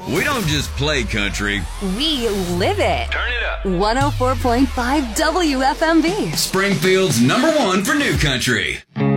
We don't just play country. We live it. Turn it up. 104.5 WFMB. Springfield's #1 for new country.